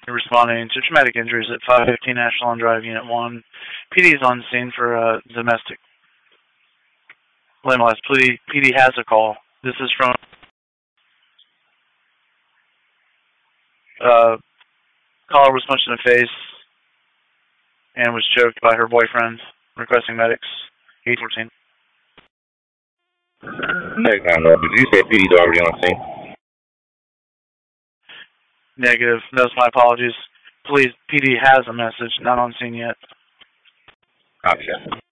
responding to traumatic injuries at 515 Ashland Drive, Unit 1. PD is on scene for domestic limb molest. PD has a call. This is from caller was punched in the face and was choked by her boyfriend, requesting medics. 814. Hey, did you say PD's already on scene? Negative. That's my apologies. Please, PD has a message, not on scene yet. Gotcha.